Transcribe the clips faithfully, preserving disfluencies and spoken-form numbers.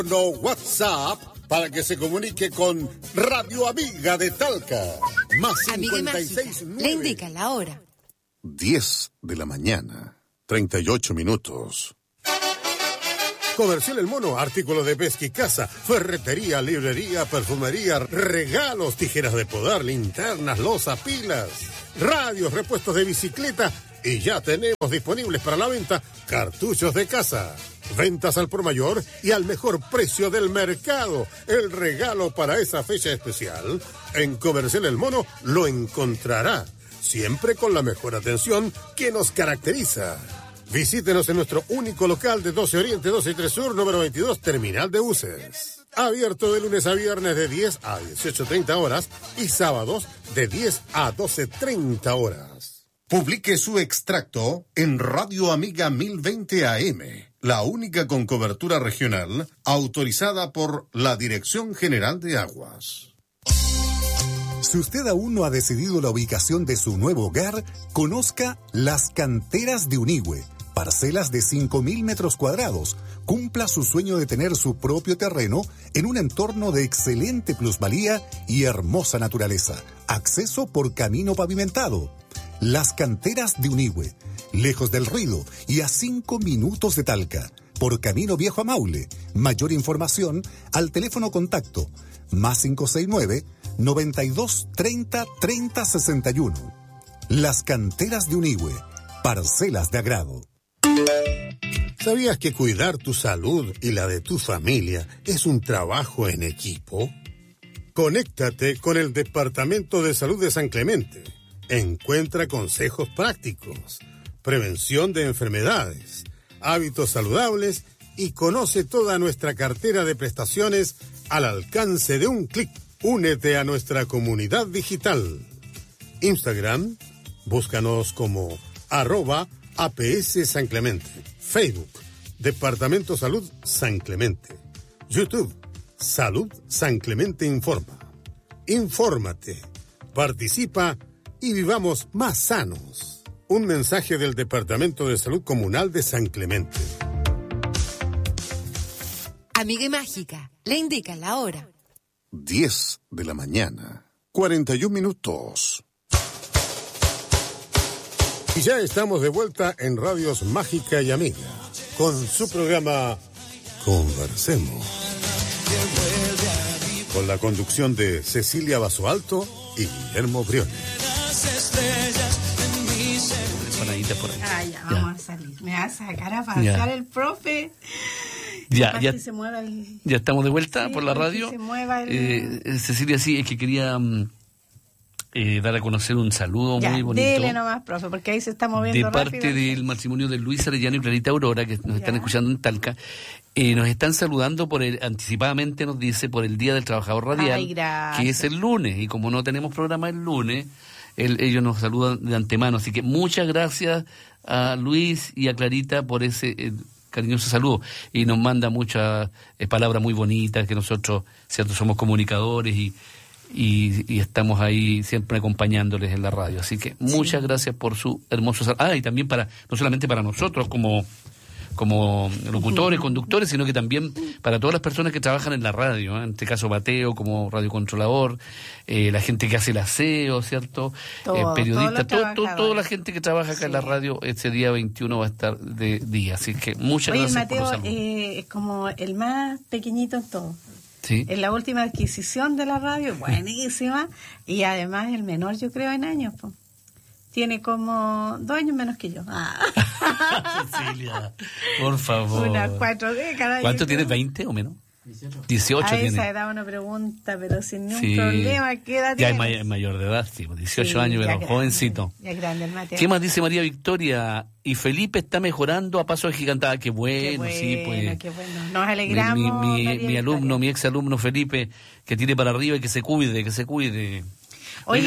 No WhatsApp para que se comunique con Radio Amiga de Talca. Más cincuenta y seis nueve. Le indica la hora. diez de la mañana. treinta y ocho minutos. Comercial El Mono, artículos de pesca y caza, ferretería, librería, perfumería, regalos, tijeras de podar, linternas, loza, pilas, radios, repuestos de bicicleta y ya tenemos disponibles para la venta cartuchos de caza. Ventas al por mayor y al mejor precio del mercado. El regalo para esa fecha especial. En Comercial El Mono lo encontrará. Siempre con la mejor atención que nos caracteriza. Visítenos en nuestro único local de doce Oriente, doce y tres Sur, número veintidós, Terminal de Buses. Abierto de lunes a viernes de diez a dieciocho treinta horas y sábados de diez a doce treinta horas. Publique su extracto en Radio Amiga mil veinte A M, la única con cobertura regional autorizada por la Dirección General de Aguas. Si usted aún no ha decidido la ubicación de su nuevo hogar, conozca Las Canteras de Unigüe. Parcelas de cinco mil metros cuadrados. Cumpla su sueño de tener su propio terreno en un entorno de excelente plusvalía y hermosa naturaleza. Acceso por camino pavimentado. Las Canteras de Unigüe. Lejos del ruido y a cinco minutos de Talca. Por camino viejo a Maule. Mayor información al teléfono contacto más cinco seis nueve, noventa y dos, treinta, treinta, sesenta y uno. Las Canteras de Unigüe. Parcelas de agrado. ¿Sabías que cuidar tu salud y la de tu familia es un trabajo en equipo? Conéctate con el Departamento de Salud de San Clemente. Encuentra consejos prácticos, prevención de enfermedades, hábitos saludables y conoce toda nuestra cartera de prestaciones al alcance de un clic. Únete a nuestra comunidad digital. Instagram, búscanos como arroba A P S San Clemente. Facebook, Departamento Salud San Clemente. YouTube, Salud San Clemente Informa. Infórmate, participa y vivamos más sanos. Un mensaje del Departamento de Salud Comunal de San Clemente. Amiga y Mágica, le indica la hora. diez de la mañana, cuarenta y un minutos. Y ya estamos de vuelta en Radios Mágica y Amiga, con su programa Conversemos. Con la conducción de Cecilia Basualto y Guillermo Briones. Ah, ya, vamos a salir. Me va a sacar a pasar el profe. Ya, ya, se mueva el... ya estamos de vuelta sí, por la radio. Se mueva el... eh, Cecilia, sí, es que quería eh, dar a conocer un saludo ya, muy bonito. Dele nomás, profe, porque ahí se está moviendo de rápido. parte del matrimonio de Luis Arellano y Clarita Aurora, que nos ya. están escuchando en Talca. Eh, nos están saludando por el, anticipadamente nos dice, por el Día del Trabajador Radial, Ay, que es el lunes, y como no tenemos programa el lunes, el, ellos nos saludan de antemano. Así que muchas gracias a Luis y a Clarita por ese... Eh, cariñoso saludo, y nos manda muchas eh, palabras muy bonitas, que nosotros, cierto, somos comunicadores y, y, y estamos ahí siempre acompañándoles en la radio, así que muchas sí. gracias por su hermoso saludo. Ah, y también para, no solamente para nosotros como como locutores, conductores, sino que también para todas las personas que trabajan en la radio, ¿eh? En este caso Mateo como radiocontrolador, eh, la gente que hace el aseo, ¿cierto? Todo, eh, periodistas, todo todo, todo, toda la gente que trabaja acá sí. en la radio, este día veintiuno va a estar de día, así que muchas Oye, gracias Mateo, por los saludos. Eh, es como el más pequeñito en todo. Sí. Es la última adquisición de la radio, buenísima, y además el menor, yo creo, en años, pues. Tiene como dos años menos que yo. Ah. Cecilia, por favor. Unas cuatro décadas. ¿Cuánto tienes? ¿veinte o menos? dieciocho. dieciocho a tiene. esa edad una pregunta, pero sin ningún sí. problema. ¿Qué edad ya tienes? es mayor de edad, sí, dieciocho sí, años, pero grande, jovencito. Ya grande el Mateo. ¿Qué más dice María Victoria? Y Felipe está mejorando a paso agigantada. Qué bueno, qué bueno, sí, pues. Qué bueno. Nos alegramos. Mi, mi, mi, mi alumno, mi ex alumno Felipe, que tire para arriba y que se cuide, que se cuide. Oye,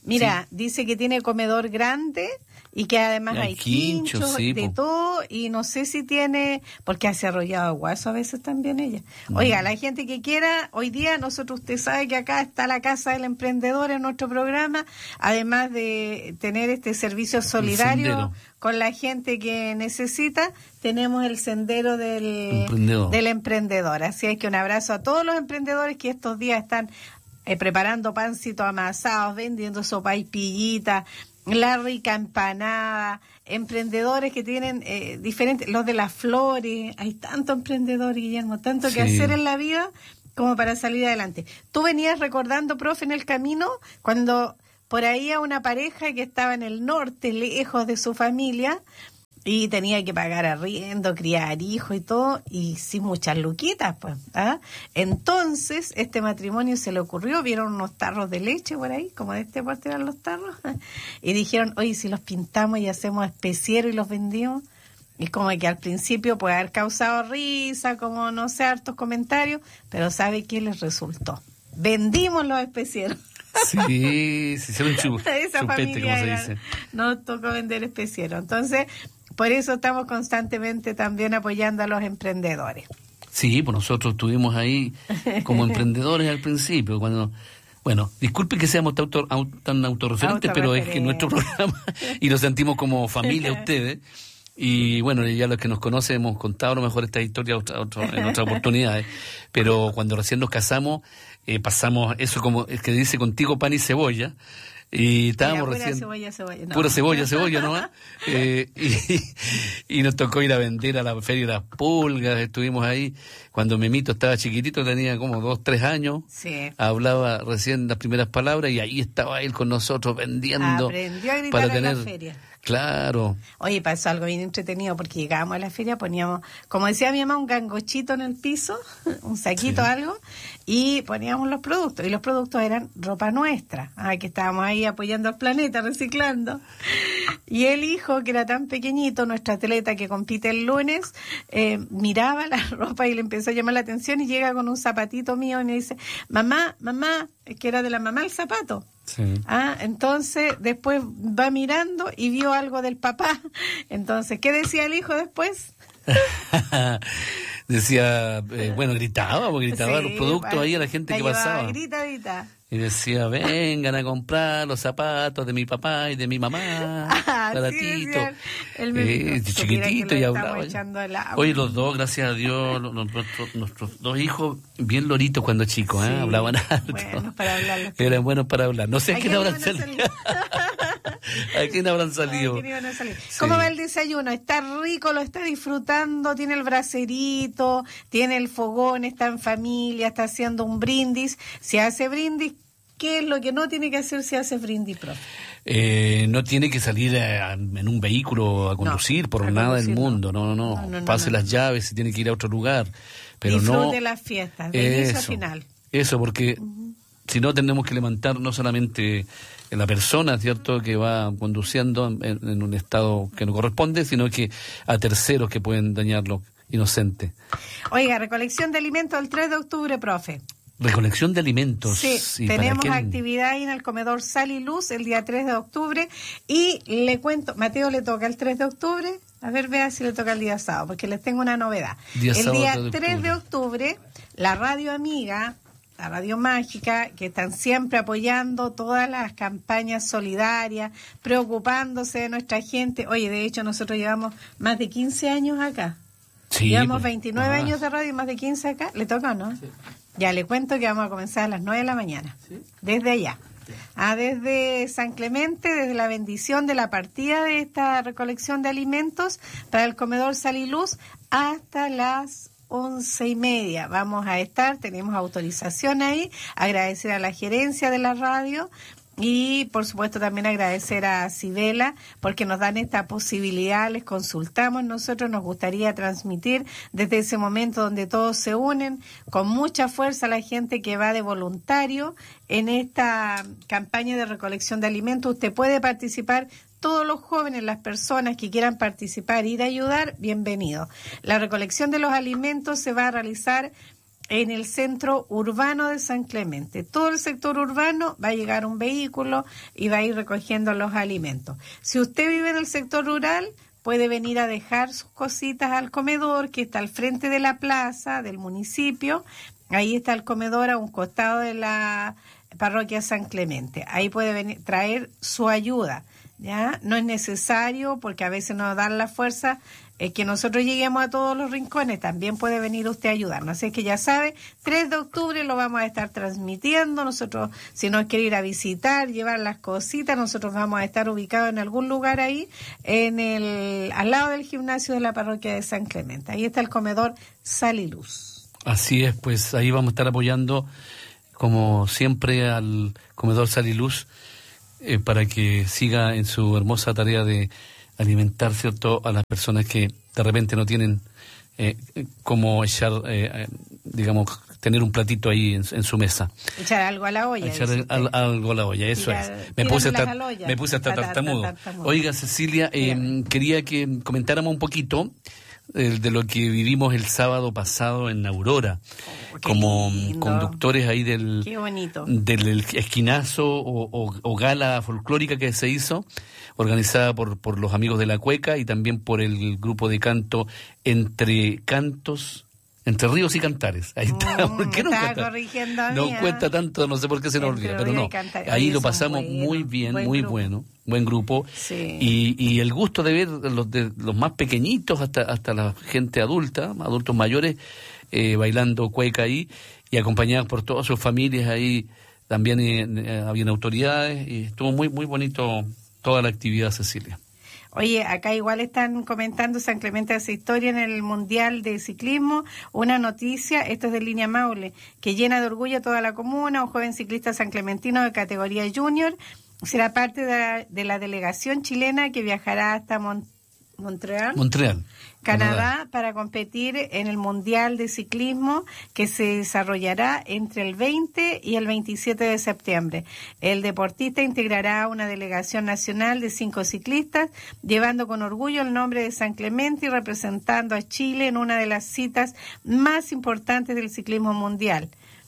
Mira, Sí. dice que tiene comedor grande y que además Hay hay quinchos, quinchos, sí, de po. todo, y no sé si tiene, porque hace arrollado hueso a veces también ella. Oiga, la gente que quiera, hoy día nosotros, usted sabe que acá está la Casa del Emprendedor en nuestro programa, además de tener este servicio solidario sendero. con la gente que necesita, tenemos el sendero del Emprendedor. del emprendedor. Así es que un abrazo a todos los emprendedores que estos días están eh, preparando pancitos amasados, vendiendo sopaipillitas, la rica empanada, emprendedores que tienen eh, diferentes, los de las flores, hay tanto emprendedor, Guillermo, tanto que Sí. hacer en la vida como para salir adelante. Tú venías recordando, profe, en el camino, cuando por ahí a una pareja que estaba en el norte, lejos de su familia, y tenía que pagar arriendo, criar hijos y todo, y sin muchas luquitas, pues. ¿ah? Entonces, este matrimonio se le ocurrió, vieron unos tarros de leche por ahí, como de este porte eran los tarros, y dijeron, oye, si los pintamos y hacemos especiero y los vendimos, y como que al principio puede haber causado risa, como no sé, hartos comentarios, pero ¿sabe qué les resultó? Vendimos los especieros. Sí, sí, se un chu, Esa chupete, familia como se era- dice. nos tocó vender especiero. Entonces, por eso estamos constantemente también apoyando a los emprendedores. Sí, pues nosotros estuvimos ahí como emprendedores al principio, cuando... Bueno, disculpe que seamos tan, auto, au- tan autorreferentes, pero es que nuestro programa, y lo sentimos como familia ustedes, y bueno, ya los que nos conocen hemos contado a lo mejor esta historia otra, otra, en otras oportunidades, pero cuando recién nos casamos, eh, pasamos eso como es que dice contigo pan y cebolla, y estábamos Mira, pura recién... cebolla, cebolla. No. Pura cebolla, cebolla nomás. Eh, y, y nos tocó ir a vender a la Feria de las Pulgas, estuvimos ahí. Cuando Memito estaba chiquitito, tenía como dos, tres años. Sí. Hablaba recién las primeras palabras y ahí estaba él con nosotros vendiendo. Aprendió a gritar para en tener, la feria. Claro. Oye, pasó algo bien entretenido porque llegábamos a la feria, poníamos, como decía mi mamá, un gangochito en el piso, un saquito, Sí. algo, y poníamos los productos. Y los productos eran ropa nuestra, ah, que estábamos ahí apoyando al planeta, reciclando. Y el hijo, que era tan pequeñito, nuestro atleta que compite el lunes, eh, miraba la ropa y le empezó a llamar la atención y llega con un zapatito mío y me dice, mamá, mamá, es que era de la mamá el zapato. Sí. Ah, entonces después va mirando y vio algo del papá. Entonces, ¿qué decía el hijo después? Decía, eh, bueno, gritaba, porque gritaba Sí, los productos pa- ahí a la gente la que llevaba pasaba. gritadita. Y decía, vengan a comprar los zapatos de mi papá y de mi mamá, Ah, sí, baratito. decía el Memito. Eh, Supiera chiquitito que y le hablaba. estamos echando el agua. Oye, los dos, gracias a Dios, los- los- nuestros, nuestros dos hijos, bien loritos cuando chicos, ¿eh? Sí, hablaban alto. buenos para hablar los Eran buenos para hablar. No sé a ¿A quién quién habrán iban a salido. ¿A quién habrán salido? Ay, ¿quién iban a salir? Sí. ¿Cómo va el desayuno? Está rico, lo está disfrutando, tiene el bracerito, tiene el fogón, está en familia, está haciendo un brindis. Si hace brindis, ¿qué es lo que no tiene que hacer si hace brindis, profe? Eh, no tiene que salir a- en un vehículo a conducir No, por a nada del conducir, no. mundo, no, no, no, No, no, no, pase no. las llaves si tiene que ir a otro lugar, pero Disfrute no las fiestas, de inicio a eso, final. eso porque si no tenemos que levantar no solamente la persona, cierto, que va conduciendo en, en un estado que no corresponde, sino que a terceros que pueden dañarlo, inocente. Oiga, recolección de alimentos el tres de octubre, profe. Recolección de alimentos. Sí, ¿y para tenemos qué? actividad ahí en el comedor Sal y Luz el día tres de octubre. Y le cuento, Mateo le toca el tres de octubre. A ver, vea si le toca el día sábado, porque les tengo una novedad. Día el sábado, día tres de tres de octubre, la Radio Amiga, la Radio Mágica, que están siempre apoyando todas las campañas solidarias, preocupándose de nuestra gente. Oye, de hecho, nosotros llevamos más de quince años acá. Sí, Llevamos pues, veintinueve ah, años de radio y más de quince acá. ¿Le toca o no? Sí. Ya le cuento que vamos a comenzar a las nueve de la mañana. ¿Sí? Desde allá. Sí. Ah, desde San Clemente, desde la bendición de la partida de esta recolección de alimentos para el comedor Sal y Luz hasta las once y media. Vamos a estar, tenemos autorización ahí. Agradecer a la gerencia de la radio. Y, por supuesto, también agradecer a Cibela porque nos dan esta posibilidad, les consultamos. Nosotros nos gustaría transmitir desde ese momento donde todos se unen con mucha fuerza a la gente que va de voluntario en esta campaña de recolección de alimentos. Usted puede participar. Todos los jóvenes, las personas que quieran participar, ir a ayudar, bienvenido. La recolección de los alimentos se va a realizar en el centro urbano de San Clemente. Todo el sector urbano va a llegar un vehículo y va a ir recogiendo los alimentos. Si usted vive en el sector rural, puede venir a dejar sus cositas al comedor que está al frente de la plaza del municipio. Ahí está el comedor a un costado de la parroquia San Clemente. Ahí puede venir, traer su ayuda. ¿Ya? No es necesario, porque a veces nos dan la fuerza eh, que nosotros lleguemos a todos los rincones. También puede venir usted a ayudarnos. Así que ya sabe, tres de octubre lo vamos a estar transmitiendo. Nosotros, si nos quiere ir a visitar, llevar las cositas, nosotros vamos a estar ubicados en algún lugar ahí, en el al lado del gimnasio de la parroquia de San Clemente. Ahí está el comedor Sal y Luz. Así es, pues ahí vamos a estar apoyando, como siempre, al comedor Sal y Luz, Eh, para que siga en su hermosa tarea de alimentar, ¿cierto?, a las personas que de repente no tienen eh, como echar, eh, digamos, tener un platito ahí en, en su mesa. Echar algo a la olla. Echar al, algo a la olla, eso Tirar, es. Me puse, hasta, olla, me puse hasta tartamudo. tartamudo. Oiga, Cecilia, eh, quería que comentáramos un poquito eh, de lo que vivimos el sábado pasado en Aurora, oh, como lindo. Conductores ahí del, qué bonito. del esquinazo o, o, o gala folclórica que se hizo, organizada por, por los amigos de la Cueca y también por el grupo de canto Entre Cantos, Entre Ríos y Cantares. Ahí está. Mm, ¿Por qué no cuenta? Corrigiendo a mí, no ¿eh? cuenta tanto, no sé por qué se nos olvida, pero no. Ahí lo pasamos bueno, muy bien, muy grupo. bueno, buen grupo. Sí. Y, y el gusto de ver los de los más pequeñitos hasta hasta la gente adulta, adultos mayores, eh, bailando cueca ahí y acompañados por todas sus familias ahí. También eh, habían autoridades y estuvo muy muy bonito toda la actividad, Cecilia. Oye, acá igual están comentando San Clemente hace historia en el Mundial de Ciclismo. Una noticia, esto es de Línea Maule, que llena de orgullo a toda la comuna. Un joven ciclista sanclementino de categoría junior será parte de la, de la delegación chilena que viajará hasta Mon- Montreal. Montreal. Canadá, Canadá, para competir en el Mundial de Ciclismo que se desarrollará entre el veinte y el veintisiete de septiembre. El deportista integrará una delegación nacional de cinco ciclistas, llevando con orgullo el nombre de San Clemente y representando a Chile en una de las citas más importantes del ciclismo mundial.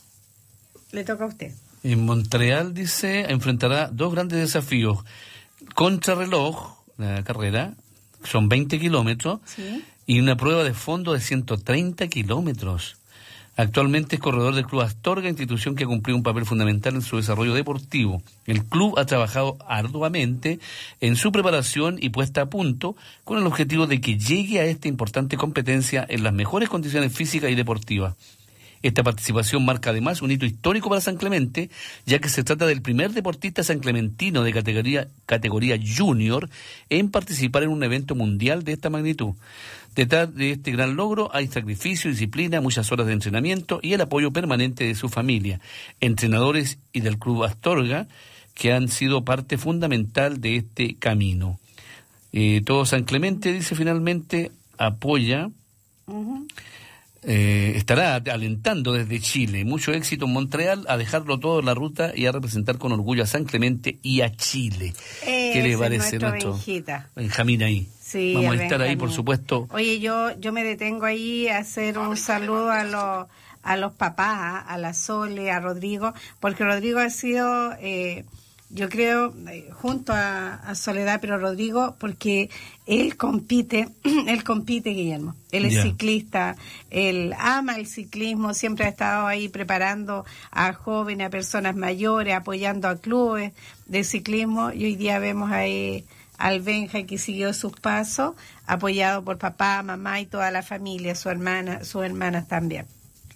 Le toca a usted. En Montreal, dice, enfrentará dos grandes desafíos. Contrarreloj, la carrera, son veinte kilómetros, ¿sí?, y una prueba de fondo de ciento treinta kilómetros. Actualmente es corredor del Club Astorga, institución que ha cumplido un papel fundamental en su desarrollo deportivo. El club ha trabajado arduamente en su preparación y puesta a punto con el objetivo de que llegue a esta importante competencia en las mejores condiciones físicas y deportivas. Esta participación marca además un hito histórico para San Clemente, ya que se trata del primer deportista sanclementino de categoría, categoría junior en participar en un evento mundial de esta magnitud. Detrás de este gran logro hay sacrificio, disciplina, muchas horas de entrenamiento y el apoyo permanente de su familia, entrenadores y del Club Astorga, que han sido parte fundamental de este camino. Eh, todo San Clemente, dice finalmente, apoya... Uh-huh. Eh, estará alentando desde Chile. Mucho éxito en Montreal, a dejarlo todo en la ruta y a representar con orgullo a San Clemente y a Chile. Ese ¿Qué le parece nuestro Benjita. Benjamín ahí? Sí, vamos a estar Benjamín. Ahí, por supuesto. Oye, yo yo me detengo ahí a hacer un saludo a los a los papás, a la Sole, a Rodrigo, porque Rodrigo ha sido... Eh, yo creo, eh, junto a, a Soledad, pero Rodrigo, porque él compite, él compite, Guillermo. Él es yeah. ciclista, él ama el ciclismo, siempre ha estado ahí preparando a jóvenes, a personas mayores, apoyando a clubes de ciclismo. Y hoy día vemos ahí al Benja que siguió sus pasos, apoyado por papá, mamá y toda la familia, su hermana, sus hermanas también.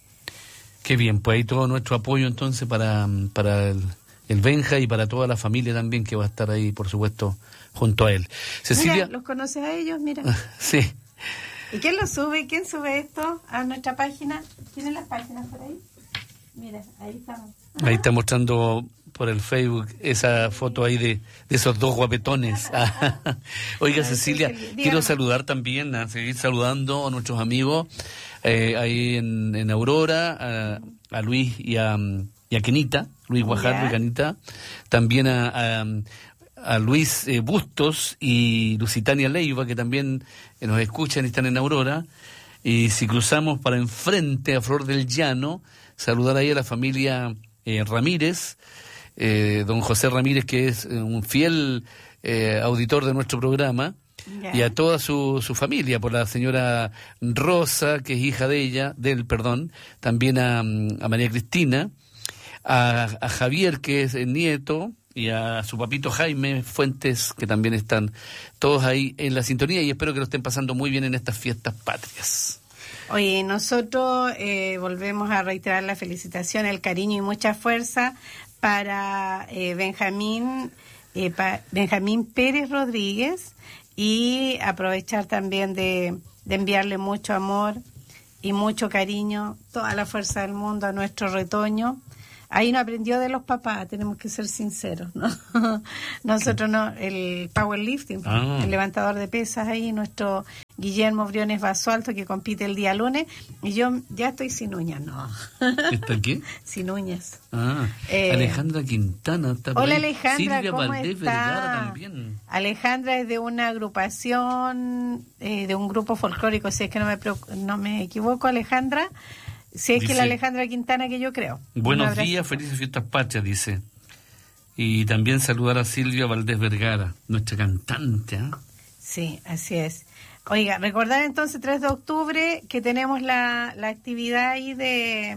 Qué bien, pues ahí todo nuestro apoyo entonces para, para el... el Benja y para toda la familia también que va a estar ahí, por supuesto, junto a él. Cecilia... Mira, ¿los conoces a ellos? Mira. Sí. ¿Y quién lo sube? ¿Quién sube esto a nuestra página? ¿Tienen las páginas por ahí? Mira, ahí estamos. Ahí está mostrando por el Facebook esa foto ahí de, de esos dos guapetones. Oiga, Cecilia, quiero saludar también, a seguir saludando a nuestros amigos eh, ahí en, en Aurora, a, a Luis y a... y a Kenita, Luis Guajardo y Kenita, también a, a, a Luis eh, Bustos y Lusitania Leiva, que también eh, nos escuchan y están en Aurora, Y si cruzamos para enfrente a Flor del Llano, saludar ahí a la familia eh, Ramírez, eh, don José Ramírez, que es eh, un fiel eh, auditor de nuestro programa, yeah. y a toda su, su familia, por la señora Rosa, que es hija de ella, del perdón, también a, a María Cristina, a, a Javier, que es el nieto, y a su papito Jaime Fuentes, que también están todos ahí en la sintonía, y espero que lo estén pasando muy bien en estas fiestas patrias. Oye, nosotros eh, volvemos a reiterar la felicitación, el cariño y mucha fuerza para eh, Benjamín, eh, pa, Benjamín Pérez Rodríguez, y aprovechar también de, de enviarle mucho amor y mucho cariño, toda la fuerza del mundo a nuestro retoño. Ahí no aprendió de los papás, tenemos que ser sinceros, ¿no? Nosotros no, el powerlifting, ah. el levantador de pesas ahí, nuestro Guillermo Briones Basualto, que compite el día lunes, y yo ya estoy sin uñas, no. ¿Está qué? Sin uñas. Ah, eh, Alejandra Quintana está por Hola ahí. Alejandra, Silvia ¿cómo Valdés está? Vergara también. Alejandra es de una agrupación, eh, de un grupo folclórico, si es que no me, no me equivoco, Alejandra. Si es dice, que la Alejandra Quintana que yo creo. Buenos días, felices fiestas patrias, dice. Y también saludar a Silvia Valdés Vergara, nuestra cantante. ¿eh? Sí, así es. Oiga, recordar entonces tres de octubre que tenemos la, la actividad ahí de,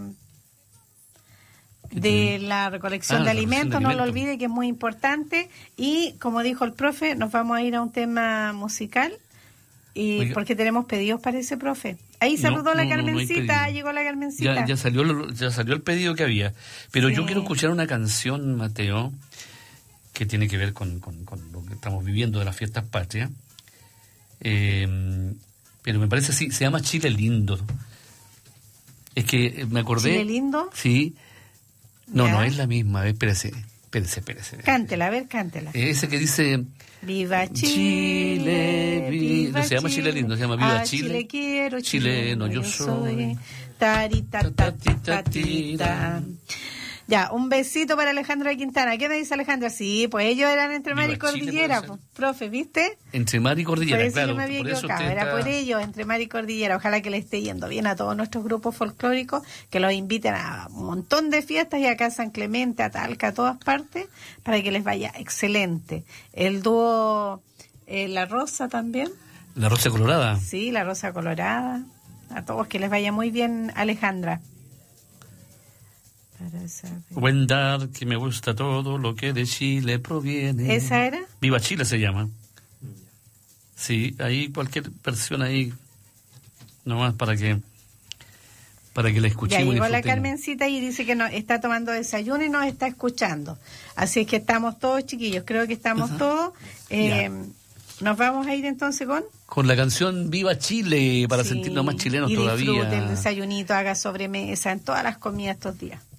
de la recolección ah, de alimentos, no lo olvide que es muy importante. Y como dijo el profe, nos vamos a ir a un tema musical. Y Oiga. porque tenemos pedidos para ese profe. Ahí saludó no, la no, Carmencita, no llegó la Carmencita. Ya, ya salió ya salió el pedido que había. Pero sí. yo quiero escuchar una canción, Mateo, que tiene que ver con, con, con lo que estamos viviendo de las fiestas patrias. Eh, pero me parece así, se llama Chile Lindo. Es que me acordé. ¿Chile Lindo? Sí. No, ya. no es la misma. Espérese, espérese, espérese. Cántela, a ver, cántela. Ese que dice... Viva Chile, Chile, viva no se llama Chile Lindo, se llama Viva ah, Chile. Chile quiero, chileno yo soy. Tarita, tatita, tatita. Ya, un besito para Alejandra Quintana. ¿Qué me dice Alejandra? Sí, pues ellos eran Entre Mar y Cordillera, pues, profe, ¿viste? Entre Mar y Cordillera, por eso claro. Yo me había por equivocado, era está... por ellos, Entre Mar y Cordillera. Ojalá que le esté yendo bien a todos nuestros grupos folclóricos, que los inviten a un montón de fiestas y acá a San Clemente, a Talca, a todas partes, para que les vaya excelente. El dúo eh, La Rosa también. La Rosa Colorada. Sí, La Rosa Colorada. A todos que les vaya muy bien, Alejandra. Cuentar que me gusta todo lo que de Chile proviene. ¿Esa era? Viva Chile se llama. Sí, ahí cualquier versión ahí, nomás para que para que la escuchemos. Ya llegó la Carmencita y dice que no, está tomando desayuno y nos está escuchando. Así es que estamos todos, chiquillos, creo que estamos uh-huh. todos. Eh, ¿Nos vamos a ir entonces con? Con la canción Viva Chile, para sí, sentirnos más chilenos y todavía. Y disfrute el desayunito, haga sobremesa en todas las comidas estos días.